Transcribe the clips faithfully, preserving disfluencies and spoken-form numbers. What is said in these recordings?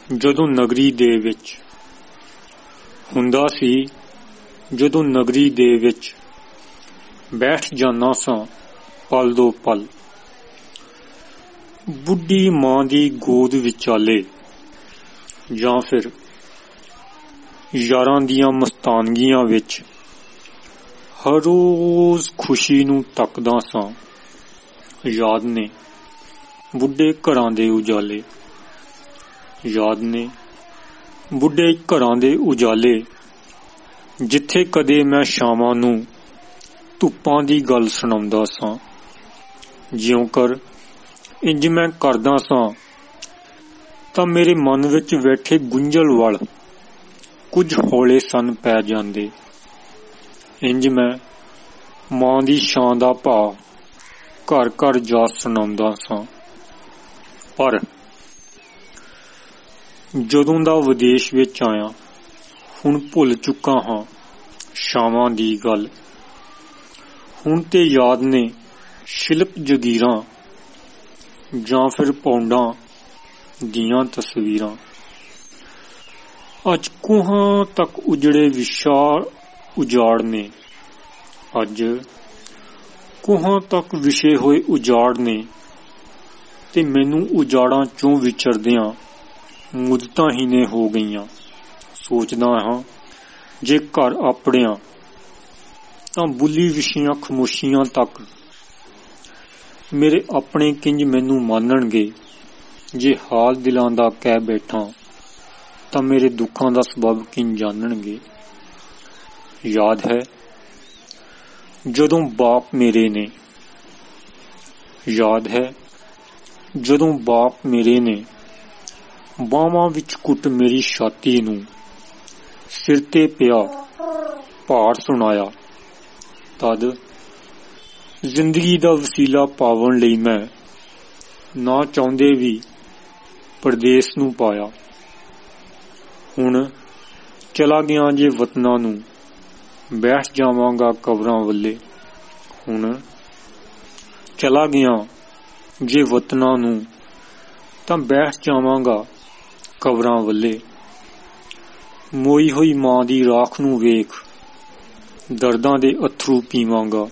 ਜਦੋਂ ਨਗਰੀ ਦੇ ਵਿੱਚ ਹੁੰਦਾ ਸੀ, ਜਦੋਂ ਨਗਰੀ ਦੇ ਵਿੱਚ ਬੈਠ ਜਾਨਾ ਸਾਂ ਪਲ ਦੋ ਪਲ, ਬੁੱਢੀ ਮਾਂ ਦੀ ਗੋਦ ਵਿਚਾਲੇ, ਜਾਂ ਫਿਰ ਯਾਰਾਂ ਦੀਆਂ ਮਸਤਾਨਗੀਆਂ ਵਿੱਚ ਹਰ ਰੋਜ਼ ਖੁਸ਼ੀ ਨੂੰ ਤੱਕਦਾ ਸਾਂ। ਯਾਦ ਨੇ ਬੁੱਢੇ ਘਰਾਂ ਦੇ ਉਜਾਲੇ, ਯਾਦ ਨੇ ਬੁੱਢੇ ਘਰਾਂ ਦੇ ਉਜਾਲੇ, ਜਿੱਥੇ ਕਦੇ ਮੈਂ ਸ਼ਾਮਾਂ ਨੂੰ ਧੁੱਪਾਂ ਦੀ ਗੱਲ ਸੁਣਾਉਂਦਾ ਸਾਂ। ਜਿਉਂ ਕਰ ਇੰਜ ਮੈਂ ਕਰਦਾ ਸਾਂ ਤਾਂ ਮੇਰੇ ਮਨ ਵਿੱਚ ਬੈਠੇ ਗੁੰਝਲ ਵੱਲ ਕੁਝ ਹੌਲੇ ਸੰਨ ਪੈ ਜਾਂਦੇ। ਇੰਜ ਮੈਂ ਮਾਂ ਦੀ ਸ਼ਾਨ ਦਾ ਭਾਵ ਘਰ ਘਰ ਜਾ ਸੁਣਾਉਂਦਾ ਸਾਂ। ਪਰ ਜਦੋਂ ਦਾ ਵਿਦੇਸ਼ ਵਿੱਚ ਆਇਆ, ਹੁਣ ਭੁੱਲ ਚੁੱਕਾ ਹਾਂ ਸ਼ਾਮਾਂ ਦੀ ਗੱਲ। ਹੁਣ ਤੇ ਯਾਦ ਨੇ ਸ਼ਿਲਪ ਜਗੀਰਾਂ ਜਾਂ ਫਿਰ ਪੌਂਡਾਂ ਦੀਆਂ ਤਸਵੀਰਾਂ। ਅੱਜ ਕੋਹਾਂ ਤੱਕ ਉਜੜੇ ਵਿਸ਼ਾਲ ਉਜਾੜ ਨੇ, ਅੱਜ ਕੋਹਾਂ ਤੱਕ ਵਿਛੇ ਹੋਏ ਉਜਾੜ ਨੇ, ਤੇ ਮੈਨੂੰ ਉਜਾੜਾਂ ਚੋਂ ਵਿਚਰਦਿਆਂ ਮੁੱਦਤਾਂ ਹੀ ਨੇ ਹੋ ਗਈਆਂ। ਸੋਚਦਾ ਹਾਂ ਜੇ ਘਰ ਆਪਣਿਆਂ ਤਾਂ ਬੁੱਲੀ ਵਿਛੀਆਂ ਖਾਮੋਸ਼ੀਆਂ ਤੱਕ ਮੇਰੇ ਆਪਣੇ ਕਿੰਜ ਮੈਨੂੰ ਮੰਨਣਗੇ। ਜੇ ਹਾਲ ਦਿਲਾਂ ਦਾ ਕਹਿ ਬੈਠਾਂ ਤਾਂ ਮੇਰੇ ਦੁੱਖਾਂ ਦਾ ਸਬਬ ਕਿੰਜ ਜਾਣਨਗੇ। ਯਾਦ ਹੈ ਜਦੋਂ ਬਾਪ ਮੇਰੇ ਨੇ, ਯਾਦ ਹੈ ਜਦੋਂ ਬਾਪ ਮੇਰੇ ਨੇ ਬਾਹਾਂ ਵਿੱਚ ਕੁੱਟ ਮੇਰੀ ਛਾਤੀ ਨੂੰ ਸਿਰ ਤੇ ਪਿਆ ਭਾਰ ਸੁਣਾਇਆ। ਤਦ ਜ਼ਿੰਦਗੀ ਦਾ ਵਸੀਲਾ ਪਾਵਣ ਲਈ ਮੈਂ ਨਾ ਚਾਹੁੰਦੇ ਵੀ ਪਰਦੇਸ ਨੂੰ ਪਾਇਆ। ਹੁਣ ਚਲਾ ਗਿਆ ਜੇ ਵਤਨਾਂ ਨੂੰ, ਬੈਠ ਜਾਵਾਂਗਾ ਕਬਰਾਂ ਵੱਲੇ। ਹੁਣ ਚਲਾ ਗਿਆ ਜੇ ਵਤਨਾਂ ਨੂੰ ਤਾਂ ਬੈਠ ਜਾਵਾਂਗਾ ਕਬਰਾਂ ਵੱਲੇ। ਮੋਈ ਹੋਈ ਮਾਂ ਦੀ ਰਾਖ ਨੂੰ ਵੇਖ ਦਰਦਾਂ ਦੇ ਅਥਰੂ ਪੀਵਾਂਗਾ।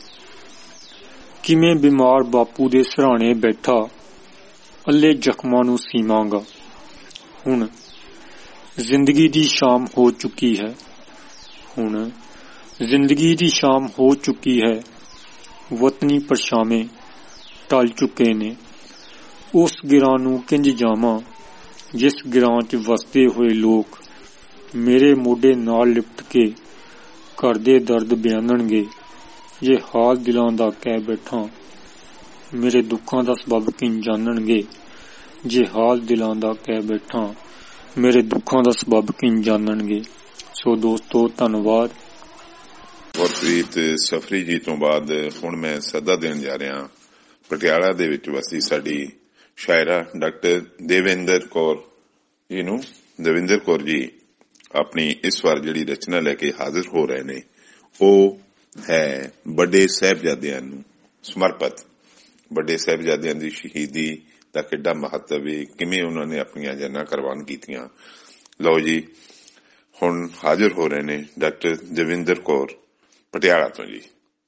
ਕਿਵੇਂ ਬਿਮਾਰ ਬਾਪੂ ਦੇ ਸਰਾਣੇ ਬੈਠਾ ਅੱਲੇ ਜ਼ਖਮਾਂ ਨੂੰ ਸੀਵਾਂਗਾ। ਹੁਣ ਜ਼ਿੰਦਗੀ ਦੀ ਸ਼ਾਮ ਹੋ ਚੁੱਕੀ ਹੈ, ਹੁਣ ਜ਼ਿੰਦਗੀ ਦੀ ਸ਼ਾਮ ਹੋ ਚੁੱਕੀ ਹੈ। ਵਤਨੀ ਪਰਛਾਵੇਂ ਟਲ ਚੁੱਕੇ ਨੇ। ਉਸ ਗਿਰਾਂ ਨੂੰ ਕਿੰਜ ਜਾਵਾਂ ਜਿਸ ਗਿਰਾਂ 'ਚ ਵਸਦੇ ਹੋਏ ਲੋਕ ਮੇਰੇ ਮੋਢੇ ਨਾਲ ਲਿਪਟ ਕੇ ਘਰ ਦੇ ਦਰਦ ਬਿਆਨਣਗੇ। ਜੇ ਹਾਲ ਦਿਲਾਂ ਦਾ ਕਹਿ ਬੈਠਾਂ ਮੇਰੇ ਦੁੱਖਾਂ ਦਾ ਸਬਬ ਕਿੰਜ ਜਾਣਨਗੇ। ਜੇ ਹਾਲ ਦਿਲਾਂ ਦਾ ਕਹਿ ਬੈਠਾਂ ਮੇਰੇ ਦੁੱਖਾਂ ਦਾ ਸਬਬ ਕਿੰਜ ਜਾਣਨਗੇ। ਸੋ ਦੋਸਤੋ, ਧੰਨਵਾਦ। ਗੁਰਪ੍ਰੀਤ ਸਫਰੀ ਜੀ ਤੋਂ ਬਾਅਦ ਹੁਣ ਮੈਂ ਸੱਦਾ ਦੇਣ ਜਾ ਰਿਹਾ ਪਟਿਆਲਾ ਦੇ ਵਿੱਚ ਵਸਦੀ ਸਾਡੀ ਸ਼ਾਇਰਾ ਡਾਕਟਰ ਦੇਵਿੰਦਰ ਕੌਰ ਜੀ ਨੂੰ। ਦੇਵਿੰਦਰ ਕੌਰ ਜੀ ਆਪਣੀ ਇਸ ਵਾਰ ਜਿਹੜੀ ਰਚਨਾ ਲੈ ਕੇ ਹਾਜ਼ਰ ਹੋ ਰਹੇ ਨੇ ਉਹ ਹੈ ਵੱਡੇ ਸਾਹਿਬਜ਼ਾਦਿਆਂ ਨੂੰ ਸਮਰਪਿਤ। ਵੱਡੇ ਸਾਹਿਬਜ਼ਾਦਿਆਂ ਦੀ ਸ਼ਹੀਦੀ ਦਾ ਕਿੱਡਾ ਮਹੱਤਵ ਹੈ, ਕਿਵੇਂ ਉਹਨਾਂ ਨੇ ਆਪਣੀਆਂ ਜਾਨਾਂ ਕੁਰਬਾਨ ਕੀਤੀਆਂ। ਲਓ ਜੀ, ਹੁਣ ਹਾਜ਼ਰ ਹੋ ਰਹੇ ਨੇ ਡਾਕਟਰ ਦੇਵਿੰਦਰ ਕੌਰ ਪਟਿਆਲਾ ਤੋਂ। ਜੀ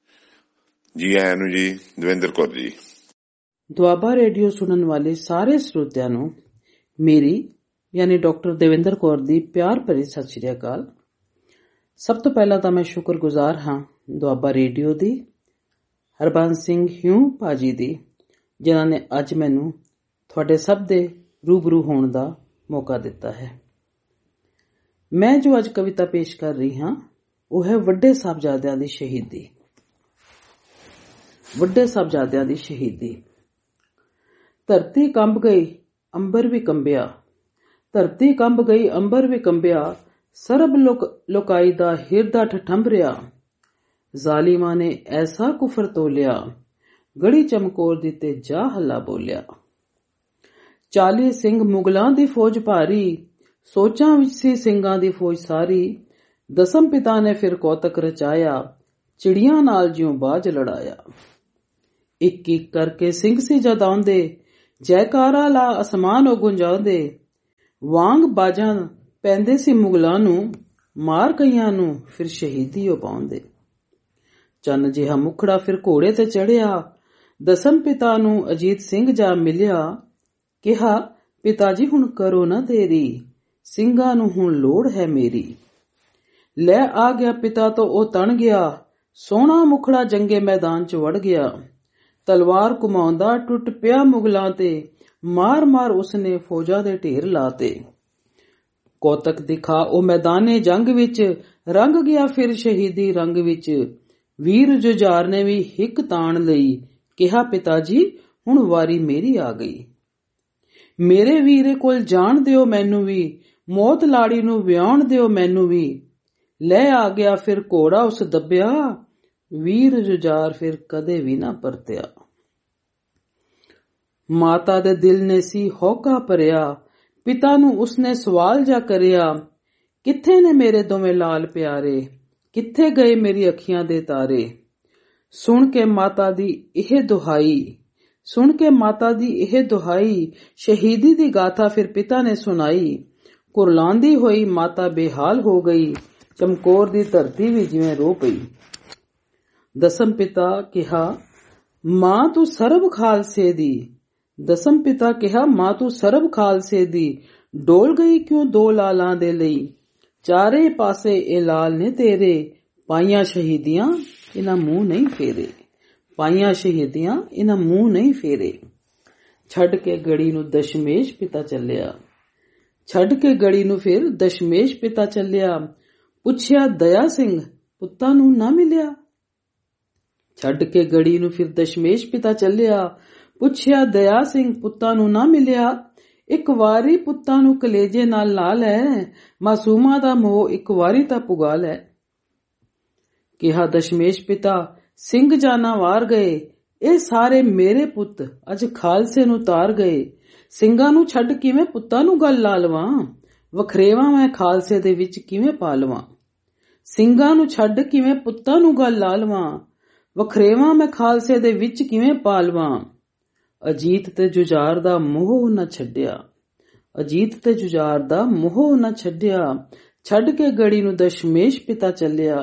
ਜੀ ਆਇਆਂ ਨੂੰ ਜੀ ਦੇਵਿੰਦਰ ਕੌਰ ਜੀ। ਦੁਆਬਾ ਰੇਡੀਓ ਸੁਣਨ ਵਾਲੇ ਸਾਰੇ ਸਰੋਤਿਆਂ ਨੂੰ ਮੇਰੀ ਯਾਨੀ ਡਾਕਟਰ ਦੇਵਿੰਦਰ ਕੌਰ ਦੀ ਪਿਆਰ ਭਰੀ ਸਤਿ ਸ਼੍ਰੀ ਅਕਾਲ। ਸਭ ਤੋਂ ਪਹਿਲਾਂ ਤਾਂ ਮੈਂ ਸ਼ੁਕਰਗੁਜ਼ਾਰ ਹਾਂ ਦੁਆਬਾ ਰੇਡੀਓ ਦੀ, ਹਰਬੰਸ ਸਿੰਘ ਹਿਊ ਭਾਜੀ ਦੀ, ਜਿਨ੍ਹਾਂ ਨੇ ਅੱਜ ਮੈਨੂੰ ਤੁਹਾਡੇ ਸਭ ਦੇ ਰੂਬਰੂ ਹੋਣ ਦਾ ਮੌਕਾ ਦਿੱਤਾ ਹੈ। ਮੈਂ ਜੋ ਅੱਜ ਕਵਿਤਾ ਪੇਸ਼ ਕਰ ਰਹੀ ਹਾਂ ਉਹ ਹੈ ਵੱਡੇ ਸਾਹਿਬਜ਼ਾਦਿਆਂ ਦੀ ਸ਼ਹੀਦੀ। ਵੱਡੇ ਸਾਹਿਬਜ਼ਾਦਿਆਂ ਦੀ ਸ਼ਹੀਦੀ। ਧਰਤੀ ਕੰਬ ਗਈ ਅੰਬਰ ਵੀ ਕੰਬਿਆ, ਧਰਤੀ ਕੰਬ ਗਈ ਅੰਬਰ ਵੀ ਕੰਬਿਆ, ਸਰਬ ਲੋਕ ਲੋਕਾਈ ਦਾ ਹਿਰਦਾ ਠਠੰਬਰਿਆ। ਜ਼ਾਲਿਮਾਂ ਨੇ ਐਸਾ ਕੁਫਰ ਤੋਲਿਆ, ਗੜੀ ਚਮਕੌਰ ਦੀ ਤੇ ਜਾ ਹੱਲਾ ਬੋਲਿਆ। ਚਾਲੀ ਸਿੰਘ ਮੁਗਲਾਂ ਦੀ ਫੌਜ ਭਾਰੀ, ਸੋਚਾਂ ਵਿੱਚ ਸੀ ਸਿੰਘਾਂ ਦੀ ਫੌਜ ਸਾਰੀ। ਦਸਮ ਪਿਤਾ ਨੇ ਫਿਰ ਕੌਤਕ ਰਚਾਇਆ, ਚਿੜੀਆਂ ਨਾਲ ਜਿਉਂ ਬਾਜ ਲੜਾਇਆ। ਇੱਕ ਇੱਕ ਕਰਕੇ ਸਿੰਘ ਸੀ ਜਦ ਆਉਂਦੇ, ਜੈਕਾਰਾ ਲਾ ਅਸਮਾਨ ਉਹ ਗੁੰਜਾਉਂਦੇ। ਵਾਂਗ ਬਾਜਾਂ ਪੈਂਦੇ ਸੀ ਮੁਗਲਾਂ ਨੂੰ, ਮਾਰ ਕਈਆਂ ਨੂੰ ਫਿਰ ਸ਼ਹੀਦੀ ਉਹ ਪਾਉਂਦੇ। ਚੰਨ ਜਿਹਾ ਮੁਖੜਾ ਫਿਰ ਘੋੜੇ ਤੇ ਚੜਿਆ, ਦਸਮ ਪਿਤਾ ਨੂੰ ਅਜੀਤ ਸਿੰਘ ਜਾ ਮਿਲਿਆ। ਕਿਹਾ ਪਿਤਾ ਜੀ ਹੁਣ ਕਰੋ ਨਾ ਦੇਰੀ, ਸਿੰਘਾਂ ਨੂੰ ਹੁਣ ਲੋੜ ਹੈ ਮੇਰੀ। ਲੈ ਆ ਗਿਆ ਪਿਤਾ ਤੋਂ ਉਹ ਤਣ ਗਿਆ, ਸੋਹਣਾ ਮੁਖੜਾ ਜੰਗੇ ਮੈਦਾਨ ਚ ਵੜ ਗਿਆ। ਤਲਵਾਰ ਘੁਮਾਉਂਦਾ ਟੁੱਟ ਪਿਆ ਮੁਗਲਾਂ ਤੇ, ਮਾਰ ਮਾਰ ਉਸਨੇ ਫੌਜਾਂ ਦੇ ਢੇਰ ਲਾਤੇ। ਕੌਤਕ ਦਿਖਾ ਉਹ ਮੈਦਾਨੇ ਜੰਗ ਵਿੱਚ, ਰੰਗ ਗਿਆ ਫਿਰ ਸ਼ਹੀਦੀ ਰੰਗ ਵਿੱਚ। ਵੀਰ ਜੁਝਾਰ ਨੇ ਵੀ ਹਿੱਕ ਤਾਣ ਲਈ, ਕਿਹਾ ਪਿਤਾ ਜੀ ਹੁਣ ਵਾਰੀ ਮੇਰੀ ਆ ਗਈ। ਮੇਰੇ ਵੀਰੇ ਕੋਲ ਜਾਣ ਦਿਓ ਮੈਨੂੰ ਵੀ, ਮੌਤ ਲਾੜੀ ਨੂੰ ਵਿਆਉਣ ਦਿਓ ਮੈਨੂੰ ਵੀ। ਲੈ ਆ ਗਿਆ ਫਿਰ ਘੋੜਾ ਉਸ ਦੱਬਿਆ, ਵੀਰ ਜੁਝਾਰ ਫਿਰ ਕਦੇ ਵੀ ਨਾ ਪਰਤਿਆ। ਮਾਤਾ ਦੇ ਦਿਲ ਨੇ ਸੀ ਹੌਕਾ ਭਰਿਆ, ਪਿਤਾ ਨੂੰ ਉਸਨੇ ਸਵਾਲ ਜਾ ਕਰਿਆ। ਕਿੱਥੇ ਨੇ ਮੇਰੇ ਦੋਵੇਂ ਲਾਲ ਪਿਆਰੇ, ਕਿੱਥੇ ਗਏ ਮੇਰੀ ਅੱਖੀਆਂ ਦੇ ਤਾਰੇ। ਸੁਣ ਕੇ ਮਾਤਾ ਦੀ ਇਹ ਦੁਹਾਈ, ਸੁਣ ਕੇ ਮਾਤਾ ਦੀ ਇਹ ਦੁਹਾਈ, ਸ਼ਹੀਦੀ ਦੀ ਗਾਥਾ ਫਿਰ ਪਿਤਾ ਨੇ ਸੁਣਾਈ। ਕੁਰਲਾਂਦੀ ਹੋਈ ਮਾਤਾ ਬੇਹਾਲ ਹੋ ਗਈ, ਚਮਕੌਰ ਦੀ ਧਰਤੀ ਵੀ ਜਿਵੇਂ ਰੋ ਪਈ। ਦਸਮ ਪਿਤਾ ਕਿਹਾ ਮਾਂ ਤੂੰ ਸਰਬ ਖਾਲਸੇ ਦੀ, ਦਸਮ ਪਿਤਾ ਕਿਹਾ ਮਾਂ ਤੂੰ ਸਰਬ ਖਾਲਸੇ ਦੀ। ਡੋਲ ਗਈ ਕਿਉਂ ਦੋ ਲਾਲਾਂ ਦੇ ਲਈ, ਚਾਰੇ ਪਾਸੇ ਇਹ ਲਾਲ ਨੇ ਤੇਰੇ। ਪਾਈਆਂ ਸ਼ਹੀਦੀਆਂ ਇਹਨਾਂ ਮੂੰਹ ਨਹੀਂ ਫੇਰੇ, ਪਾਈਆਂ ਸ਼ਹੀਦੀਆਂ ਇਹਨਾਂ ਮੂੰਹ ਨਹੀਂ ਫੇਰੇ। ਛੱਡ ਕੇ ਗੜੀ ਨੂੰ ਦਸ਼ਮੇਸ਼ ਪਿਤਾ ਚੱਲਿਆ, ਛੱਡ ਕੇ ਗੜੀ ਨੂੰ ਫਿਰ ਦਸ਼ਮੇਸ਼ ਪਿਤਾ ਚੱਲਿਆ। ਪੁੱਛਿਆ ਦਇਆ ਸਿੰਘ ਪੁੱਤਾਂ ਨੂੰ ਨਾ ਮਿਲਿਆ, ਛੱਡ ਕੇ ਗੜੀ ਨੂੰ ਫਿਰ ਦਸ਼ਮੇਸ਼ ਪਿਤਾ ਚੱਲਿਆ। ਪੁੱਛਿਆ ਦਇਆ ਸਿੰਘ ਪੁੱਤਾਂ ਨੂੰ ਨਾ ਮਿਲਿਆ। ਇੱਕ ਵਾਰੀ ਪੁੱਤਾਂ ਨੂੰ ਕਲੇਜੇ ਨਾਲ ਲਾ ਲੈ, ਮਾਸੂਮਾਂ ਦਾ ਮੋਹ ਇੱਕ ਵਾਰੀ ਤਾਂ ਪੁਗਾ ਲੈ। ਕਿਹਾ ਦਸ਼ਮੇਸ਼ ਪਿਤਾ ਸਿੰਘ ਜਾਨਾ ਵਾਰ ਗਏ, ਇਹ ਸਾਰੇ ਮੇਰੇ ਪੁੱਤ ਅੱਜ ਖਾਲਸੇ ਨੂੰ ਤਾਰ ਗਏ। ਸਿੰਘਾਂ ਨੂੰ ਛੱਡ ਕਿਵੇਂ ਪੁੱਤਾਂ ਨੂੰ ਗੱਲ ਲਾ ਲਵਾਂ, ਵਖਰੇਵਾ ਮੈਂ ਖਾਲਸੇ ਦੇ ਵਿੱਚ ਕਿਵੇਂ ਪਾ ਲਵਾਂ। ਸਿੰਘਾਂ ਨੂੰ ਛੱਡ ਕਿਵੇਂ ਪੁੱਤਾਂ ਨੂੰ ਗੱਲ ਲਾ ਲਵਾਂ, ਵਖਰੇਵਾ ਮੈਂ ਖਾਲਸੇ ਦੇ ਵਿੱਚ ਕਿਵੇਂ ਪਾ ਲਵਾਂ। ਅਜੀਤ ਤੇ ਜੁਝਾਰ ਦਾ ਮੋਹ ਨਾ ਛੱਡਿਆ, ਅਜੀਤ ਤੇ ਜੁਝਾਰ ਦਾ ਮੋਹ ਨਾ ਛੱਡਿਆ। ਛੱਡ ਕੇ ਗੜੀ ਨੂੰ ਦਸ਼ਮੇਸ਼ ਪਿਤਾ ਚੱਲਿਆ।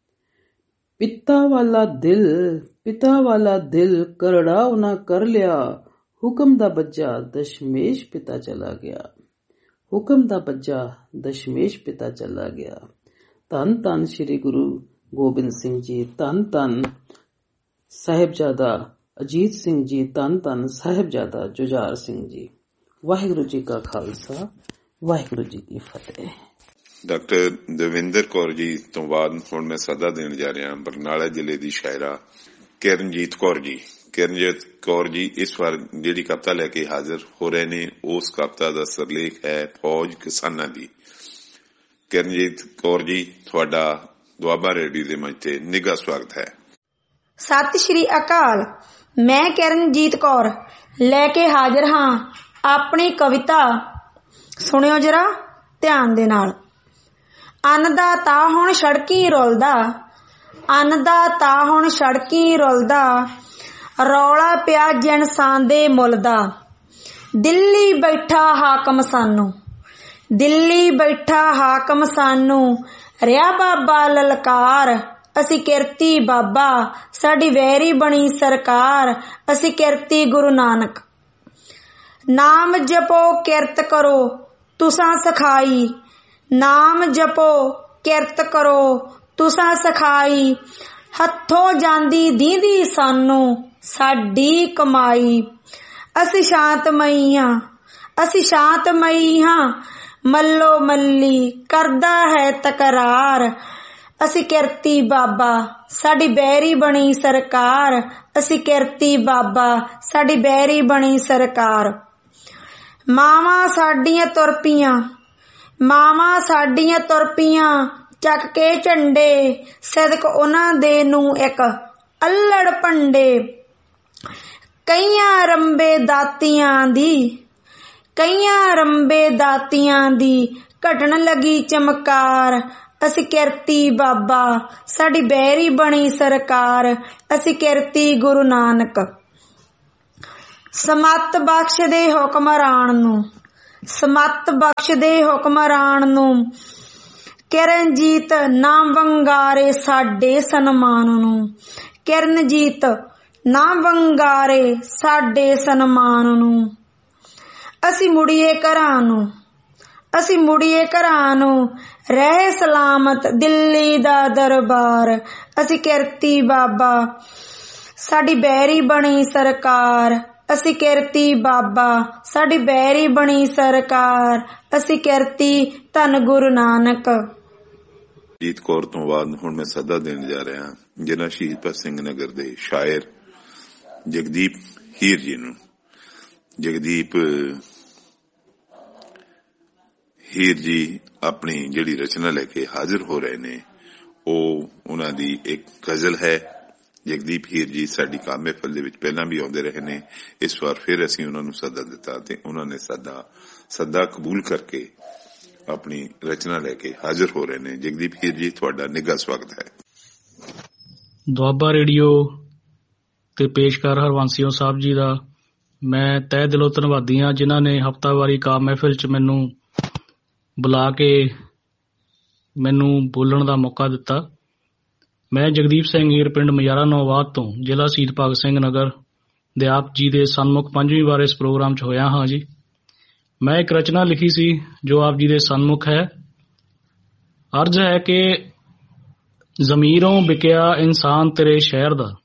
ਪਿਤਾ ਵਾਲਾ ਦਿਲ, ਪਿਤਾ ਵਾਲਾ ਦਿਲ ਕਰੜਾ ਉਹਨਾਂ ਕਰ ਲਿਆ। ਹੁਕਮ ਦਾ ਬੱਜਾ ਦਸ਼ਮੇਸ਼ ਪਿਤਾ ਚਲਾ ਗਿਆ, ਹੁਕਮ ਦਾ ਬੱਜਾ ਦਸ਼ਮੇਸ਼ ਪਿਤਾ ਚਲਾ ਗਿਆ। ਧੰਨ ਧੰਨ ਸ੍ਰੀ ਗੁਰੂ ਗੋਬਿੰਦ ਸਿੰਘ ਜੀ, ਧੰਨ ਧੰਨ ਸਾਹਿਬਜ਼ਾਦਾ ਅਜੀਤ ਸਿੰਘ ਜੀ, ਧੰਨ ਧੰਨ ਸਾਹਿਬਜ਼ਾਦਾ ਜੁਝਾਰ ਸਿੰਘ ਜੀ। ਵਾਹਿਗੁਰੂ ਜੀ ਕਾ ਖਾਲਸਾ, ਵਾਹਿਗੁਰੂ ਜੀ ਕੀ ਫਤਿਹ। ਡਾਕਟਰ ਦੇਵਿੰਦਰ ਕੌਰ ਜੀ ਤੋਂ ਬਾਅਦ ਹੁਣ ਮੈਂ ਸੱਦਾ ਦੇਣ ਜਾ ਰਿਹਾ ਬਰਨਾਲਾ ਜ਼ਿਲ੍ਹੇ ਦੀ ਸ਼ਾਇਰਾ ਕਿਰਨਜੀਤ ਕੌਰ ਜੀ। ਕਿਰਨਜੀਤ ਕੌਰ ਜੀ ਇਸ ਵਾਰ ਜਿਹੜੀ ਕਵਿਤਾ ਲੈ ਕੇ ਹਾਜ਼ਰ ਹੋ ਰਹੇ ਨੇ, ਉਸ ਕਵਿਤਾ ਦਾ ਸਿਰਲੇਖ ਹੈ ਫੌਜ ਕਿਸਾਨਾਂ ਦੀ। ਕਿਰਨਜੀਤ ਕੌਰ ਜੀ, ਤੁਹਾਡਾ ਦੁਆਬਾ ਰੇਡੀਓ ਦੇ ਮੰਚ ਤੇ ਨਿੱਘਾ ਸਵਾਗਤ ਹੈ। ਸਤਿ ਸ਼੍ਰੀ ਅਕਾਲ। ਮੈਂ ਕਿਰਨਜੀਤ ਕੌਰ ਲੈ ਕੇ ਹਾਜ਼ਰ ਹਾਂ ਆਪਣੀ ਕਵਿਤਾ। ਸੁਣਿਓ ਜਰਾ ਧਿਆਨ ਦੇ ਨਾਲ। ਅੰਨ ਦਾ ਤਾਂ ਹੁਣ ਸੜਕੀ ਰੁਲਦਾ, ਅੰਨ ਦਾ ਤਾਂ ਹੁਣ ਸੜਕੀ ਰੁਲਦਾ, ਰੌਲਾ ਪਿਆ ਜਿਨਸਾਨ ਦੇ ਮੁੱਲ ਦਾ। ਦਿੱਲੀ ਬੈਠਾ ਹਾਕਮ ਸਾਨੂੰ, ਦਿੱਲੀ ਬੈਠਾ ਹਾਕਮ ਸਾਨੂੰ, ਰਿਹਾ ਬਾਬਾ ਲਲਕਾਰ। ਅਸੀਂ ਕਿਰਤੀ ਬਾਬਾ, ਸਾਡੀ ਵੈਰੀ ਬਣੀ ਸਰਕਾਰ। ਅਸੀਂ ਕਿਰਤੀ ਗੁਰੂ ਨਾਨਕ। ਨਾਮ ਜਪੋ ਕਿਰਤ ਕਰੋ ਤੁਸਾਂ ਸਖਾਈ, ਨਾਮ ਜਪੋ ਕਿਰਤ ਕਰੋ ਤੁਸਾਂ ਸਖਾਈ। ਹੱਥੋਂ ਜਾਂਦੀ ਦੀਂਦੀ ਸਾਨੂੰ ਸਾਡੀ ਕਮਾਈ। ਅਸੀਂ ਸ਼ਾਂਤਮਈ ਹਾਂ, ਅਸੀਂ ਸ਼ਾਂਤਮਈ ਹਾਂ, ਮੱਲੋ ਮੱਲੀ ਕਰਦਾ ਹੈ ਤਕਰਾਰ। ਅਸੀਂ ਕਿਰਤੀ ਬਾਬਾ, ਸਾਡੀ ਬੈਰੀ ਬਣੀ ਸਰਕਾਰ। ਅਸੀਂ ਕਿਰਤੀ ਬਾਬਾ, ਸਾਡੀ ਬੈਰੀ ਬਣੀ ਸਰਕਾਰ। ਮਾਵਾਂ ਸਾਡੀਆਂ ਤੁਰ ਪਈਆਂ, ਮਾਵਾਂ ਸਾਡੀਆਂ ਤੁਰ ਪਈਆਂ, ਚੱਕ ਕੇ ਝੰਡੇ। ਸਦਕ ਉਹਨਾਂ ਦੇ ਨੂੰ ਇੱਕ ਅੱਲੜ ਭੰਡੇ। ਕਈਆਂ ਰੰਬੇ ਦਾਤੀਆਂ ਦੀ, ਕਈਆਂ ਰੰਬੇ ਦਾਤੀਆਂ ਦੀ, ਘਟਣ ਲੱਗੀ ਚਮਕਾਰ। ਅਸੀਂ ਕਿਰਤੀ ਬਾਬਾ, ਸਾਡੀ ਬੈਰੀ ਬਣੀ ਸਰਕਾਰ। ਅਸੀਂ ਕਿਰਤੀ ਗੁਰੂ ਨਾਨਕ। ਸਮੱਤ ਬਖਸ਼ ਦੇ ਹੁਕਮਰਾਨ ਨੂੰ, ਸਮਤ ਬਖਸ਼ਦੇ ਹੁਕਮਰਾਨ ਨੂੰ, ਕਿਰਨਜੀਤ ਨਾ ਵੰਗਾਰੇ ਸਾਡੇ ਸਨਮਾਨ ਨੂੰ, ਕਿਰਨਜੀਤ ਨਾ ਵੰਗਾਰੇ ਸਾਡੇ ਸਨਮਾਨ ਨੂੰ। ਅਸੀਂ ਮੁੜੀਏ ਘਰਾਂ ਨੂੰ, ਅਸੀਂ ਮੁੜੀਏ ਘਰਾਂ ਨੂੰ, ਰਹਿ ਸਲਾਮਤ ਦਿੱਲੀ ਦਾ ਦਰਬਾਰ। ਅਸੀਂ ਕਿਰਤੀ ਬਾਬਾ ਸਾਡੀ ਬੈਰੀ ਬਣੀ ਸਰਕਾਰ, ਅਸੀਂ ਕਿਰਤੀ ਬਾਬਾ ਸਾਡੀ ਬੈਰੀ ਬਣੀ ਸਰਕਾਰ, ਅਸੀਂ ਕਿਰਤੀ ਧੰਨ ਗੁਰੂ ਨਾਨਕ। ਜੀਤ ਕੌਰ ਤੋਂ ਬਾਅਦ ਹੁਣ ਮੈਂ ਸੱਦਾ ਦੇਣ ਜਾ ਰਿਹਾ ਜਿਨ੍ਹਾਂ ਸ਼ਹੀਦ ਭਗਤ ਸਿੰਘ ਨਗਰ ਦੇ ਸ਼ਾਇਰ ਜਗਦੀਪ ਹੀਰ ਜੀ ਨੂੰ। ਜਗਦੀਪ ਹੀਰ ਜੀ ਆਪਣੀ ਜਿਹੜੀ ਰਚਨਾ ਲੈ ਕੇ ਹਾਜ਼ਰ ਹੋ ਰਹੇ ਨੇ, ਉਹ ਉਹਨਾਂ ਦੀ ਇੱਕ ਗਜ਼ਲ ਹੈ। ਜਗਦੀਪ ਹੀਰ ਜੀ ਸਾਡੀ ਕਾਮ ਮਹਿਫਲ ਦੇ ਵਿੱਚ ਪਹਿਲਾਂ ਵੀ ਆਉਂਦੇ ਰਹੇ ਨੇ, ਇਸ ਵਾਰ ਫਿਰ ਅਸੀਂ ਉਹਨਾਂ ਨੂੰ ਸੱਦਾ ਦਿੱਤਾ ਤੇ ਉਹਨਾਂ ਨੇ ਸੱਦਾ ਸੱਦਾ ਕਬੂਲ ਕਰਕੇ ਆਪਣੀ ਰਚਨਾ ਲੈ ਕੇ ਹਾਜ਼ਰ ਹੋ ਰਹੇ ਨੇ। ਜਗਦੀਪ ਹੀਰ ਜੀ, ਤੁਹਾਡਾ ਨਿੱਘਾ ਸਵਾਗਤ ਹੈ। ਦੁਆਬਾ ਰੇਡੀਓ ਤੇ ਪੇਸ਼ਕਾਰ ਹਰਵੰਸੀਓ ਸਾਹਿਬ ਜੀ ਦਾ ਮੈਂ ਤਹਿ ਦਿਲੋਂ ਧੰਨਵਾਦੀ ਹਾਂ, ਜਿਨ੍ਹਾਂ ਨੇ ਹਫ਼ਤਾਵਾਰੀ ਕਾਮ ਮਹਿਫਿਲ 'ਚ ਮੈਨੂੰ ਬੁਲਾ ਕੇ ਮੈਨੂੰ ਬੋਲਣ ਦਾ ਮੌਕਾ ਦਿੱਤਾ। ਮੈਂ ਜਗਦੀਪ ਸਿੰਘ ਹੀਰ, ਪਿੰਡ ਮਜਾਰਾ ਨੌਵਾਦ ਤੋਂ, ਜ਼ਿਲ੍ਹਾ ਸ਼ਹੀਦ ਭਗਤ ਸਿੰਘ ਨਗਰ ਦੇ ਆਪ ਜੀ ਦੇ ਸਨਮੁਖ ਪੰਜਵੀਂ ਵਾਰ ਇਸ ਪ੍ਰੋਗਰਾਮ 'ਚ ਹੋਇਆ ਹਾਂ ਜੀ। ਮੈਂ ਇੱਕ ਰਚਨਾ ਲਿਖੀ ਸੀ ਜੋ ਆਪ ਜੀ ਦੇ ਸਨਮੁਖ ਹੈ। ਅਰਜ਼ ਹੈ ਕਿ ਜ਼ਮੀਰੋਂ ਵਿਕਿਆ ਇਨਸਾਨ ਤੇਰੇ ਸ਼ਹਿਰ ਦਾ,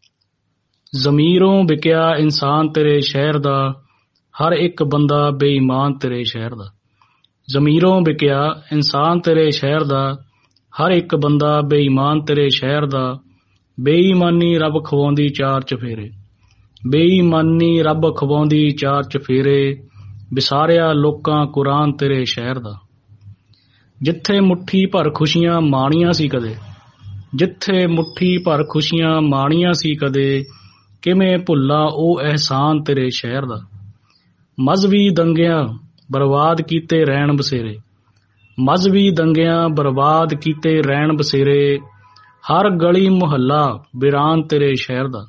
ਜ਼ਮੀਰੋਂ ਵਿਕਿਆ ਇਨਸਾਨ ਤੇਰੇ ਸ਼ਹਿਰ ਦਾ, ਹਰ ਇੱਕ ਬੰਦਾ ਬੇਈਮਾਨ ਤੇਰੇ ਸ਼ਹਿਰ ਦਾ। ਜ਼ਮੀਰੋਂ ਵਿਕਿਆ ਇਨਸਾਨ ਤੇਰੇ ਸ਼ਹਿਰ ਦਾ, ਹਰ ਇੱਕ ਬੰਦਾ ਬੇਈਮਾਨ ਤੇਰੇ ਸ਼ਹਿਰ ਦਾ। ਬੇਈਮਾਨੀ ਰੱਬ ਖਵਾਉਂਦੀ ਚਾਰ ਚਫੇਰੇ, ਬੇਈਮਾਨੀ ਰੱਬ ਖਵਾਉਂਦੀ ਚਾਰ ਚਫੇਰੇ, ਵਿਸਾਰਿਆ ਲੋਕਾਂ ਕੁਰਾਨ ਤੇਰੇ ਸ਼ਹਿਰ ਦਾ। ਜਿੱਥੇ ਮੁੱਠੀ ਭਰ ਖੁਸ਼ੀਆਂ ਮਾਣੀਆਂ ਸੀ ਕਦੇ, ਜਿੱਥੇ ਮੁੱਠੀ ਭਰ ਖੁਸ਼ੀਆਂ ਮਾਣੀਆਂ ਸੀ ਕਦੇ, ਕਿਵੇਂ ਭੁੱਲਾਂ ਉਹ ਅਹਿਸਾਨ ਤੇਰੇ ਸ਼ਹਿਰ ਦਾ। ਮਜ਼ਹਬੀ ਦੰਗਿਆਂ ਬਰਬਾਦ ਕੀਤੇ ਰਹਿਣ ਬਸੇਰੇ, ਮਜ਼ਹਬੀ ਦੰਗਿਆਂ ਬਰਬਾਦ ਕੀਤੇ ਰਹਿਣ ਬਸੇਰੇ, ਹਰ ਗਲੀ ਮੁਹੱਲਾ ਵੀਰਾਨ ਤੇਰੇ ਸ਼ਹਿਰ ਦਾ।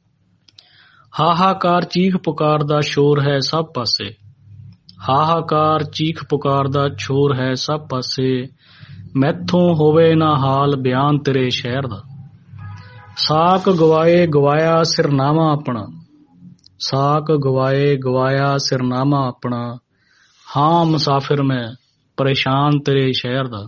ਹਾਹਾਕਾਰ ਚੀਖ ਪੁਕਾਰ ਦਾ ਸ਼ੋਰ ਹੈ ਸਭ ਪਾਸੇ, ਹਾਹਾਕਾਰ ਚੀਖ ਪੁਕਾਰ ਦਾ ਸ਼ੋਰ ਹੈ ਸਭ ਪਾਸੇ, ਮੈਥੋਂ ਹੋਵੇ ਨਾ ਹਾਲ ਬਿਆਨ ਤੇਰੇ ਸ਼ਹਿਰ ਦਾ। ਸਾਕ ਗਵਾਏ ਗਵਾਇਆ ਸਿਰਨਾਮਾ ਆਪਣਾ, ਸਾਕ ਗਵਾਏ ਗਵਾਇਆ ਸਿਰਨਾਮਾ ਆਪਣਾ, ਹਾਂ ਮੁਸਾਫਿਰ ਮੈਂ ਪਰੇਸ਼ਾਨ ਤੇਰੇ ਸ਼ਹਿਰ ਦਾ।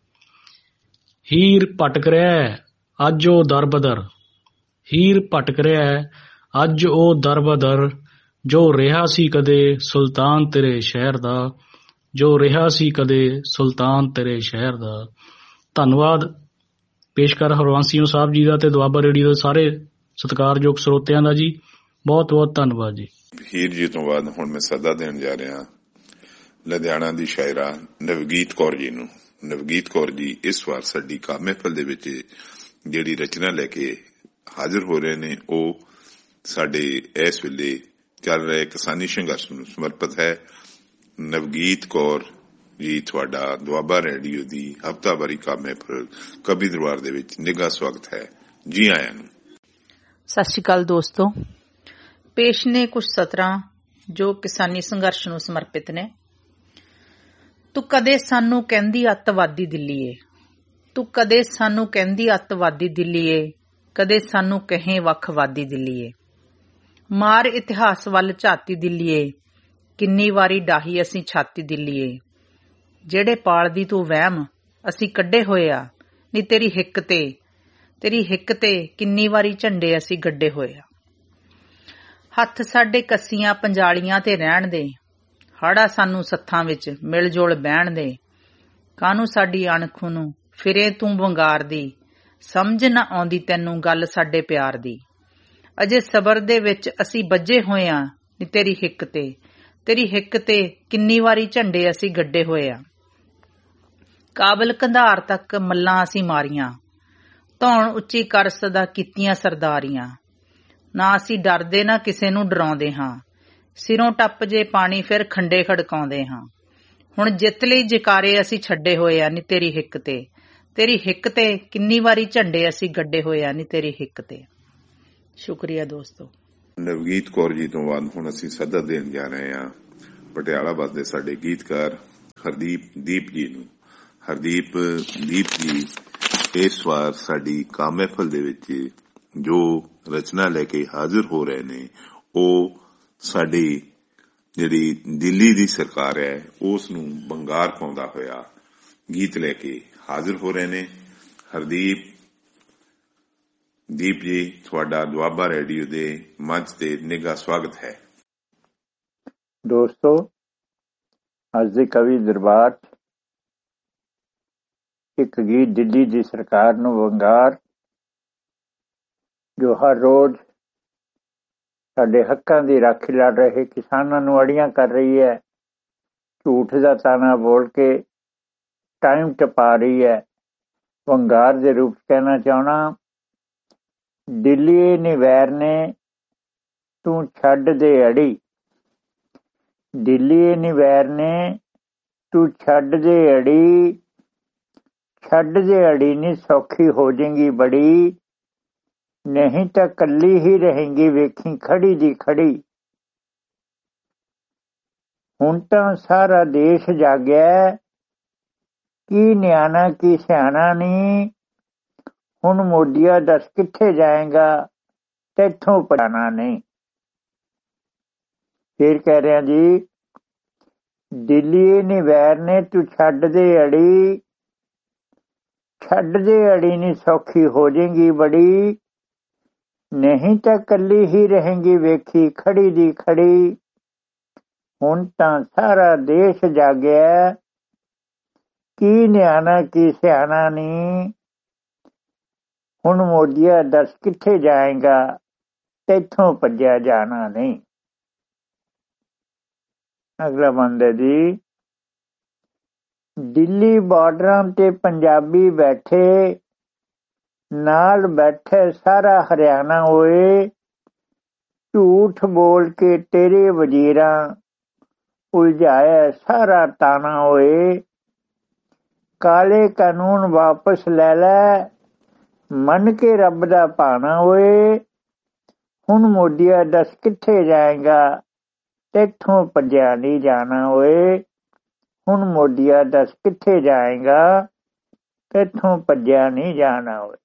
ਹੀਰ ਭਟਕ ਰਿਹਾ ਅੱਜ ਉਹ ਦਰ ਬਦਰ, ਹੀਰ ਭਟਕ ਰਿਹਾ ਅੱਜ ਉਹ ਦਰ ਬਦਰ, ਜੋ ਰਿਹਾ ਸੀ ਕਦੇ ਸੁਲਤਾਨ ਤੇਰੇ ਸ਼ਹਿਰ ਦਾ, ਜੋ ਰਿਹਾ ਸੀ ਕਦੇ ਸੁਲਤਾਨ ਤੇਰੇ ਸ਼ਹਿਰ ਦਾ। ਧੰਨਵਾਦ ਪੇਸ਼ਕਾਰ ਹਰਵੰਸੀਓ ਸਾਹਿਬ ਜੀ ਦਾ ਤੇ ਦੁਆਬਾ ਰੇਡੀਓ ਦੇ ਸਾਰੇ ਸਤਿਕਾਰਯੋਗ ਸਰੋਤਿਆਂ ਦਾ ਜੀ। ਬਹੁਤ ਬਹੁਤ ਧੰਨਵਾਦ ਜੀ। ਹੀਰ ਜੀ ਤੋਂ ਬਾਅਦ ਹੁਣ ਮੈਂ ਸੱਦਾ ਦੇਣ ਜਾ ਰਿਹਾ ਲੁਧਿਆਣਾ ਦੀ ਸ਼ਾਇਰਾ ਨਵਗੀਤ ਕੌਰ ਜੀ ਨੂੰ। ਨਵਗੀਤ ਕੌਰ ਜੀ ਇਸ ਵਾਰ ਸਾਡੀ ਕਾਮ ਮਹਿਫਲ ਦੇ ਵਿੱਚ ਜਿਹੜੀ ਰਚਨਾ ਲੈ ਕੇ ਹਾਜ਼ਰ ਹੋ ਰਹੇ ਨੇ, ਉਹ ਸਾਡੇ ਇਸ ਵੇਲੇ ਚੱਲ ਰਹੇ ਕਿਸਾਨੀ ਸੰਘਰਸ਼ ਨੂੰ ਸਮਰਪਿਤ ਹੈ। ਨਵਗੀਤ ਕੌਰ ਜੀ, ਤੁਹਾਡਾ ਦੁਆਬਾ ਰੇਡੀਓ ਦੀ ਹਫ਼ਤਾਵਾਰੀ ਕਾਮ ਮਹਿਫਲ ਕਵੀ ਦਰਬਾਰ ਦੇ ਵਿੱਚ ਨਿੱਘਾ ਸਵਾਗਤ ਹੈ। ਜੀ ਆਇਆਂ ਨੂੰ। ਸਤਿ ਸ਼੍ਰੀ ਅਕਾਲ ਦੋਸਤੋ। ਪੇਸ਼ ਨੇ ਕੁਝ ਸਤਰਾਂ ਜੋ ਕਿਸਾਨੀ ਸੰਘਰਸ਼ ਨੂੰ ਸਮਰਪਿਤ ਨੇ। ਤੂੰ ਕਦੇ ਸਾਨੂੰ ਕਹਿੰਦੀ ਅੱਤਵਾਦੀ ਦਿੱਲੀਏ, ਤੂੰ ਕਦੇ ਸਾਨੂੰ ਕਹਿੰਦੀ ਅੱਤਵਾਦੀ ਦਿੱਲੀਏ, ਕਦੇ ਸਾਨੂੰ ਕਹੇ ਵੱਖਵਾਦੀ ਦਿੱਲੀਏ। ਮਾਰ ਇਤਿਹਾਸ ਵੱਲ ਝਾਤੀ ਦਿੱਲੀਏ, ਕਿੰਨੀ ਵਾਰੀ ਡਾਹੀ ਅਸੀਂ ਛਾਤੀ ਦਿੱਲੀਏ। ਜਿਹੜੇ ਪਾਲਦੀ ਤੂੰ ਵਹਿਮ ਅਸੀਂ ਕੱਢੇ ਹੋਏ ਆ, ਨੀ ਤੇਰੀ ਹਿੱਕ ਤੇ ਤੇਰੀ ਹਿੱਕ ਤੇ ਕਿੰਨੀ ਵਾਰੀ ਝੰਡੇ ਅਸੀਂ ਗੱਡੇ ਹੋਏ ਆ। ਹੱਥ ਸਾਡੇ ਕੱਸੀਆਂ ਪੰਜਾਲੀਆਂ ਤੇ ਰਹਿਣ ਦੇ, ਹਾੜਾ ਸਾਨੂੰ ਸੱਥਾਂ ਵਿੱਚ ਮਿਲ ਜੁਲ ਬਹਿਣ ਦੇ। ਕਾਹਨੂੰ ਸਾਡੀ ਅਣਖ ਨੂੰ ਫਿਰੇ ਤੂੰ ਵੰਗਾਰਦੀ, ਸਮਝ ਨਾ ਆਉਂਦੀ ਤੈਨੂੰ ਗੱਲ ਸਾਡੇ ਪਿਆਰ ਦੀ। ਅਜੇ ਸਬਰ ਦੇ ਵਿੱਚ ਅਸੀਂ ਬੱਝੇ ਹੋਏ ਆ, ਨੀ ਤੇਰੀ ਹਿੱਕ ਤੇ ਤੇਰੀ ਹਿੱਕ ਤੇ ਕਿੰਨੀ ਵਾਰੀ ਝੰਡੇ ਅਸੀਂ ਗੱਡੇ ਹੋਏ ਆ। ਕਾਬਲ ਕੰਧਾਰ ਤੱਕ ਮੱਲਾਂ ਅਸੀਂ ਮਾਰੀਆਂ, ਧੌਣ ਉੱਚੀ ਕਰ ਸਦਾ ਕੀਤੀਆਂ ਸਰਦਾਰੀਆਂ। ਨਾ ਅਸੀਂ ਡਰਦੇ ਨਾ ਕਿਸੇ ਨੂੰ ਡਰਾਉਂਦੇ ਹਾਂ, ਸਿਰੋਂ ਟੱਪ ਜੇ ਪਾਣੀ ਫਿਰ ਖੰਡੇ ਖੜਕਾਉਂਦੇ ਹਾਂ। ਹੁਣ ਜਿੱਤ ਲਈ ਜਕਾਰੇ ਅਸੀਂ ਛੱਡੇ ਹੋਏ ਆ, ਨੀ ਤੇਰੀ ਹਿੱਕ ਤੇ ਤੇਰੀ ਹਿੱਕ ਤੇ ਕਿੰਨੀ ਵਾਰੀ ਝੰਡੇ ਅਸੀਂ ਗੱਡੇ ਹੋਏ ਆ, ਨੀ ਤੇਰੀ ਹਿੱਕ ਤੇ। ਸ਼ੁਕਰੀਆ ਦੋਸਤੋ। ਨਵਗੀਤ ਕੌਰ ਜੀ ਤੋਂ ਬਾਅਦ ਹੁਣ ਅਸੀਂ ਸੱਦਾ ਦੇਣ ਜਾ ਰਹੇ ਹਾਂ ਪਟਿਆਲਾ ਵਸਦੇ ਸਾਡੇ ਗੀਤਕਾਰ ਹਰਦੀਪ ਦੀਪ ਜੀ ਨੂੰ। ਹਰਦੀਪ ਦੀਪ ਜੀ ਇਸ ਵਾਰ ਸਾਡੀ ਕਾਮ ਮਹਿਫਲ ਦੇ ਵਿੱਚ ਜੋ ਰਚਨਾ ਲੈ ਕੇ ਹਾਜ਼ਰ ਹੋ ਰਹੇ ਨੇ, ਉਹ ਸਾਡੀ ਜਿਹੜੀ ਦਿੱਲੀ ਦੀ ਸਰਕਾਰ ਹੈ ਉਸ ਨੂੰ ਬੰਗਾਰ ਪਾਉਂਦਾ ਹੋਇਆ ਗੀਤ ਲੈ ਕੇ ਹਾਜ਼ਰ ਹੋ ਰਹੇ ਨੇ। ਹਰਦੀਪ ਦੀਪ ਜੀ, ਤੁਹਾਡਾ ਦੁਆਬਾ ਰੇਡੀਓ ਦੇ ਮੰਚ ਤੇ ਨਿੱਘਾ ਸਵਾਗਤ ਹੈ। ਦੋਸਤੋ, ਅੱਜ ਦੇ ਕਵੀ ਦਰਬਾਰ ਇੱਕ ਗੀਤ ਦਿੱਲੀ ਦੀ ਸਰਕਾਰ ਨੂੰ ਵੰਗਾਰ, ਜੋ ਹਰ ਰੋਜ਼ ਸਾਡੇ ਹੱਕਾਂ ਦੀ ਰਾਖੀ ਲੜ ਰਹੇ ਕਿਸਾਨਾਂ ਨੂੰ ਅੜੀਆਂ ਕਰ ਰਹੀ ਹੈ, ਝੂਠ ਦਾ ਤਾਣਾ ਬੋਲ ਕੇ ਟਾਈਮ ਟਪਾ ਰਹੀ ਹੈ। ਵੰਗਾਰ ਦੇ ਰੂਪ ਕਹਿਣਾ ਚਾਹੁੰਦਾ, ਦਿੱਲੀ ਨੀ ਵੈਰ ਨੇ ਤੂੰ ਛੱਡ ਦੇ ਅੜੀ, ਦਿੱਲੀ ਨੀ ਵੈਰ ਨੇ ਤੂੰ ਛੱਡ ਦੇ ਅੜੀ, ਛੱਡ ਦੇ ਅੜੀ ਨੀ ਸੌਖੀ ਹੋ ਜਾਏਗੀ ਬੜੀ, ਨਹੀਂ ਤਾਂ ਕੱਲੀ ਹੀ ਰਹੇਗੀ ਵੇਖੀ ਖੜੀ ਦੀ ਖੜੀ। ਹੁਣ ਤਾਂ ਸਾਰਾ ਦੇਸ਼ ਜਾਗਿਆ, ਕੀ ਨਿਆਣਾ ਕੀ ਸਿਆਣਾ ਨੀ, ਹੁਣ ਮੋਦੀਆ ਦੱਸ ਕਿੱਥੇ ਜਾਏਗਾ, ਤੈਥੋਂ ਪੜਾਣਾ ਨਹੀਂ। ਫਿਰ ਕਹਿ ਰਿਹਾ ਜੀ, ਦਿੱਲੀ ਨੀ ਵੈਰ ਨੇ ਤੂੰ ਛੱਡ ਦੇ ਅੜੀ, ਛੱਡ ਦੇ ਅੜੀ ਨੀ ਸੌਖੀ ਹੋ ਜਾਏਗੀ ਬੜੀ, ਨਹੀਂ ਤਾਂ ਕੱਲੀ ਹੀ ਰਹੇਗੀ ਵੇਖੀ ਖੜੀ ਦੀ ਖੜੀ। ਹੁਣ ਤਾਂ ਸਾਰਾ ਦੇਸ਼ ਜਾਗਿਆ, ਕੀ ਨਿਆਣਾ ਕੀ ਸਿਆਣਾ ਨੀ, ਹੁਣ ਮੋਦੀਆ ਦੱਸ ਕਿੱਥੇ ਜਾਏਗਾ, ਤੈਥੋਂ ਭੱਜਿਆ ਜਾਣਾ ਨਹੀਂ। ਅਗਲਾ ਬੰਦਾ ਜੀ, ਦਿੱਲੀ ਬਾਰਡਰਾਂ ਤੇ ਪੰਜਾਬੀ ਬੈਠੇ, ਨਾਲ ਬੈਠੇ ਸਾਰਾ ਹਰਿਆਣਾ ਹੋਏ, ਝੂਠ ਬੋਲ ਕੇ ਤੇਰੇ ਵਜ਼ੀਰਾਂ ਉਲਝਾਇਆ ਸਾਰਾ ਤਾਣਾ ਹੋਏ, ਕਾਲੇ ਕਾਨੂੰਨ ਵਾਪਸ ਲੈ ਲੈ ਮੰਨ ਕੇ ਰੱਬ ਦਾ ਭਾਣਾ ਹੋਏ, ਹੁਣ ਮੋਦੀਆ ਦੱਸ ਕਿੱਥੇ ਜਾਏਗਾ, ਤੈਥੋਂ ਭੱਜਿਆ ਨਹੀਂ ਜਾਣਾ ਹੋਏ, ਹੁਣ ਮੋਦੀਆ ਦੱਸ ਕਿੱਥੇ ਜਾਏਗਾ, ਤੈਥੋਂ ਭੱਜਿਆ ਨਹੀਂ ਜਾਣਾ ਹੋਏ।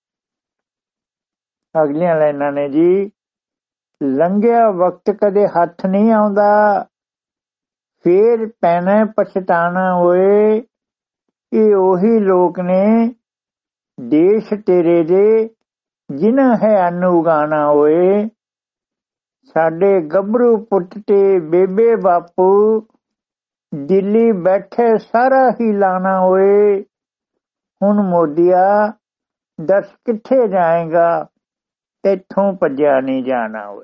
ਅਗਲੀਆਂ ਲਾਈਨਾਂ ਨੇ ਜੀ, ਲੰਘਿਆ ਵਕਤ ਕਦੇ ਹੱਥ ਨਹੀਂ ਆਉਂਦਾ, ਫੇਰ ਪੈਣਾ ਪਛਤਾਣਾ ਹੋਏ, ਇਹ ਉਹੀ ਲੋਕ ਨੇ ਦੇਸ਼ ਤੇਰੇ ਦੇ ਜਿਨ੍ਹਾਂ ਹੈ ਅੰਨ ਉਗਾਣਾ ਹੋਏ, ਸਾਡੇ ਗੱਭਰੂ ਪੁੱਤ ਤੇ ਬੇਬੇ ਬਾਪੂ ਦਿੱਲੀ ਬੈਠੇ ਸਾਰਾ ਹੀ ਲਾਣਾ ਹੋਏ, ਹੁਣ ਮੋਦੀਆ ਦੱਸ ਕਿੱਥੇ ਜਾਏਗਾ, ਤੈਥੋਂ ਭੱਜਿਆ ਨਹੀਂ ਜਾਣਾ ਹੋਏ।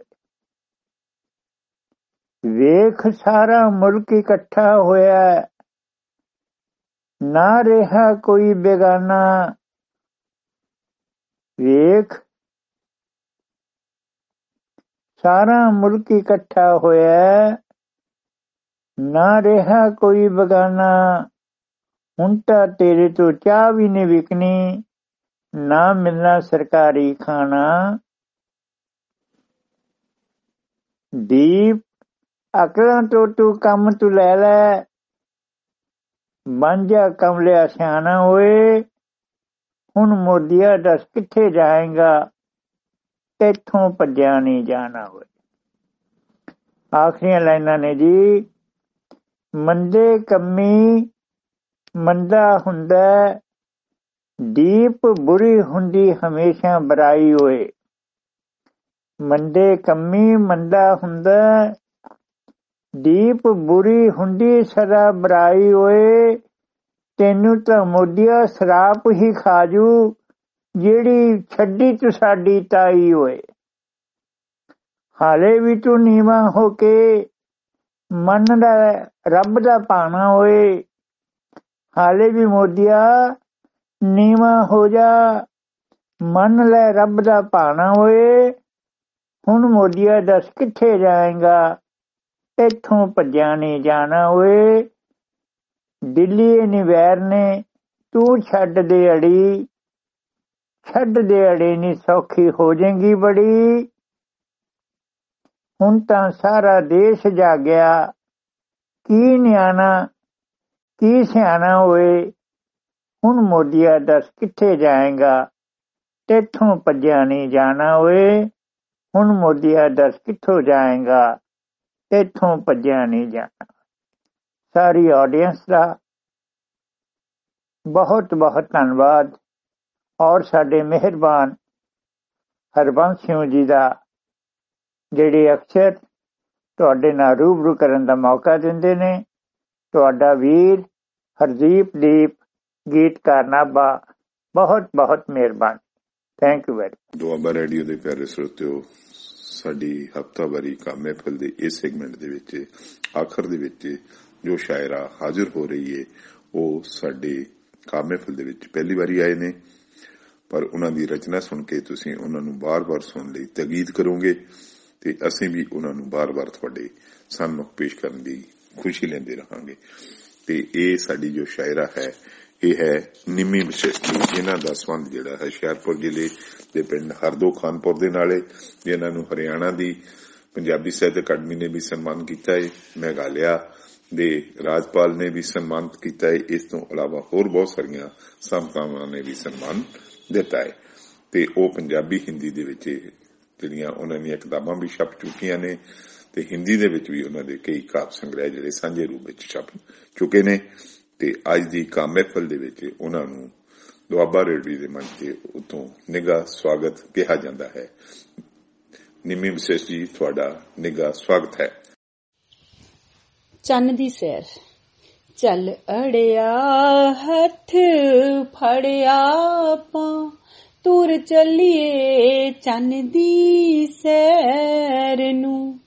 ਵੇਖ ਸਾਰਾ ਮੁਲਕ ਇਕੱਠਾ ਹੋਇਆ, ਨਾ ਰਿਹਾ ਕੋਈ ਬੇਗਾਨਾ, ਵੇਖ ਸਾਰਾ ਮੁਲਕ ਇਕੱਠਾ ਹੋਇਆ, ਨਾ ਰਿਹਾ ਕੋਈ ਬੇਗਾਨਾ, ਹੁਣ ਤਾਂ ਤੇਰੇ ਤੋਂ ਚਾਹ ਵੀ ਨਹੀਂ ਵਿਕਣੀ, ਨਾ ਮਿਲਣਾ ਸਰਕਾਰੀ ਖਾਣਾ। ਦੀਪ ਅਕਲਾਂ ਤੋਂ ਤੂੰ ਕੰਮ ਤੂੰ ਲੈ ਲੈ, ਬਣ ਜਾ ਕਮਲਿਆ ਸਿਆਣਾ ਹੋਏ, ਹੁਣ ਮੋਦੀਆ ਦੱਸ ਕਿੱਥੇ ਜਾਏਗਾ, ਤੈਥੋਂ ਭੱਜਿਆ ਨਹੀਂ ਜਾਣਾ ਹੋਏ। ਆਖਰੀਆਂ ਲਾਈਨਾਂ ਨੇ ਜੀ, ਮੰਦੇ ਕੰਮੀ ਮੰਦਾ ਹੁੰਦਾ, ਦੀਪ ਬੁਰੀ ਹੁੰਦੀ ਹਮੇਸ਼ਾ ਬੁਰਾਈ ਹੋਏ, ਮੰਦੇ ਕੰਮੀ ਮੰਦਾ ਹੁੰਦਾ, ਦੀਪ ਬੁਰੀ ਹੁੰਦੀ ਸਦਾ ਬੁਰਾਈ ਹੋਏ, ਤੈਨੂੰ ਤਾਂ ਮੋਦੀਆ ਸ਼ਰਾਪ ਹੀ ਖਾਜੂ, ਜਿਹੜੀ ਛੱਡੀ ਤੂੰ ਸਾਡੀ ਤਾਈ ਹੋਏ। ਹਾਲੇ ਵੀ ਤੂੰ ਨੀਵਾਂ ਹੋ ਕੇ ਮੰਨਦਾ ਰੱਬ ਦਾ ਭਾਣਾ ਹੋਏ, ਹਾਲੇ ਵੀ ਮੋਦੀਆ ਨੀਵਾਂ ਹੋ ਜਾ, ਮੰਨ ਲੈ ਰੱਬ ਦਾ ਭਾਣਾ ਹੋਏ, ਹੁਣ ਮੋਦੀਆ ਦੱਸ ਕਿੱਥੇ ਜਾਏਗਾ, ਇੱਥੋਂ ਭੱਜਿਆ ਨਹੀਂ ਜਾਣਾ ਹੋਏ। ਦਿੱਲੀ ਨੀ ਵੈਰ ਨੇ ਤੂੰ ਛੱਡ ਦੇ ਅੜੀ, ਛੱਡ ਦੇ ਅੜੀ ਨੀ ਸੌਖੀ ਹੋ ਜਾਏਗੀ ਬੜੀ, ਹੁਣ ਤਾਂ ਸਾਰਾ ਦੇਸ਼ ਜਾਗਿਆ, ਕੀ ਨਿਆਣਾ ਕੀ ਸਿਆਣਾ ਹੋਏ, ਹੁਣ ਮੋਦੀਆ ਦੱਸ ਕਿੱਥੇ ਜਾਏਗਾ, ਤੇਥੋਂ ਭੱਜਿਆ ਨਹੀਂ ਜਾਣਾ ਓਏ, ਹੁਣ ਮੋਦੀਆ ਦੱਸ ਕਿੱਥੋਂ ਜਾਏਗਾ, ਤੇਥੋਂ ਭੱਜਿਆ ਨਹੀਂ ਜਾਣਾ। ਸਾਰੀ ਆਡੀਅנס ਦਾ ਬਹੁਤ ਬਹੁਤ ਧੰਨਵਾਦ, ਔਰ ਸਾਡੇ ਮਿਹਰਬਾਨ ਹਰਬੰਸ ਸਿੰਘ ਜੀ ਦਾ, ਜਿਹੜੇ ਅਕਸਰ ਤੁਹਾਡੇ ਨਾਲ ਰੂਬਰੂ ਕਰਨ ਦਾ ਮੌਕਾ ਦਿੰਦੇ ਨੇ। ਤੁਹਾਡਾ ਵੀਰ ਹਰਦੀਪ ਦੀਪ ਗੀਤਕਾਰ ਨਾਭਾ, ਬਹੁਤ ਬਹੁਤ ਮਿਹਰਬਾਨ। Thank you very. Doaba radio ਦੇ ਪਿਆਰੇ ਸਰੋਤਿਓ, ਸਾਡੀ ਹਫ਼ਤਾਵਾਰੀ ਕਾਮ ਮਹਿਫਿਲ ਦੇ ਇਸ ਸੈਗਮੈਂਟ ਦੇ ਵਿੱਚ ਆਖਰ ਦੇ ਵਿੱਚ ਜੋ ਸ਼ਾਇਰਾ ਹਾਜ਼ਰ ਹੋ ਰਹੀ ਹੈ, ਉਹ ਸਾਡੇ ਕਾਮ ਮਹਿਫਿਲ ਦੇ ਵਿੱਚ ਪਹਿਲੀ ਵਾਰੀ ਆਏ ਨੇ, ਪਰ ਉਹਨਾਂ ਦੀ ਰਚਨਾ ਸੁਣ ਕੇ ਤੁਸੀਂ ਉਹਨਾਂ ਨੂੰ ਬਾਰ-ਬਾਰ ਸੁਣਨ ਲਈ ਤਾਕੀਦ ਕਰੋਗੇ ਤੇ ਅਸੀਂ ਵੀ ਉਹਨਾਂ ਨੂੰ ਬਾਰ-ਬਾਰ ਤੁਹਾਡੇ ਸਾਹਮਣੇ ਪੇਸ਼ ਕਰਨ ਦੀ ਖੁਸ਼ੀ ਲੈਂਦੇ ਰਹਾਂਗੇ। ਤੇ ਇਹ ਸਾਡੀ ਜੋ ਸ਼ਾਇਰਾ ਹੈ, ਇਹ ਹੈ ਨਿੰਮੀ ਵਿਸ਼ੇਸ਼ਤੀ, ਜਿਨ੍ਹਾਂ ਦਾ ਸੰਬੰਧ ਜਿਹੜਾ ਹੈ ਹੁਸ਼ਿਆਰਪੁਰ ਜ਼ਿਲ੍ਹੇ ਦੇ ਪਿੰਡ ਹਰਦੋ ਖਾਨਪੁਰ ਦੇ ਨਾਲ ਹੈ, ਜਿਨ੍ਹਾਂ ਨੂੰ ਹਰਿਆਣਾ ਦੀ ਪੰਜਾਬੀ ਸਾਹਿਤ ਅਕਾਡਮੀ ਨੇ ਵੀ ਸਨਮਾਨ ਕੀਤਾ ਹੈ, ਮੇਘਾਲਿਆ ਦੇ ਰਾਜਪਾਲ ਨੇ ਵੀ ਸਨਮਾਨਿਤ ਕੀਤਾ ਹੈ, ਇਸ ਤੋਂ ਇਲਾਵਾ ਹੋਰ ਬਹੁਤ ਸਾਰੀਆਂ ਸੰਸਥਾਵਾਂ ਨੇ ਵੀ ਸਨਮਾਨ ਦਿੱਤਾ ਹੈ। ਤੇ ਉਹ ਪੰਜਾਬੀ ਹਿੰਦੀ ਦੇ ਵਿੱਚ ਜਿਹੜੀਆਂ ਉਹਨਾਂ ਦੀਆਂ ਕਿਤਾਬਾਂ ਵੀ ਛਪ ਚੁੱਕੀਆਂ ਨੇ ਤੇ ਹਿੰਦੀ ਦੇ ਵਿੱਚ ਵੀ ਉਹਨਾਂ ਦੇ ਕਈ ਕਾਵਿ ਸੰਗ੍ਰਹਿ ਜਿਹੜੇ ਸਾਂਝੇ ਰੂਪ ਵਿੱਚ ਛਪ ਚੁੱਕੇ ਨੇ। ਤੇ ਅੱਜ ਦੀ ਕਾਮ ਮਹਿਫਿਲ ਦੇ ਵਿੱਚ ਉਹਨਾਂ ਨੂੰ ਦੁਆਬਾ ਰੇਡੀਓ ਦੇ ਮੰਚ ਤੇ ਉਤੋਂ ਨਿੱਘਾ ਸਵਾਗਤ ਕਿਹਾ ਜਾਂਦਾ ਹੈ। ਨਿੰਮੀ ਵਿਸ਼ੇਸ਼ ਜੀ, ਤੁਹਾਡਾ ਨਿੱਘਾ ਸਵਾਗਤ ਹੈ। ਚੰਨ ਦੀ ਸੈਰ। ਚੱਲ ਅੜਿਆ ਹੱਥ ਫੜਿਆ ਆਪਾਂ, ਤੁਰ ਚੱਲੀਏ ਚੰਨ ਦੀ ਸੈਰ ਨੂੰ।